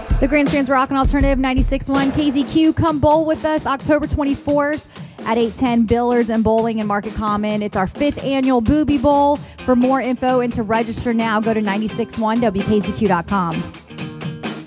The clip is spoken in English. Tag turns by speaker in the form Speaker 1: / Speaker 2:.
Speaker 1: The Grandstand's Rockin' Alternative 96.1 KZQ. Come bowl with us October 24th at 810 Billards and Bowling in Market Common. It's our 5th annual Booby Bowl. For more info and to register now, go to 96.1WKZQ.com.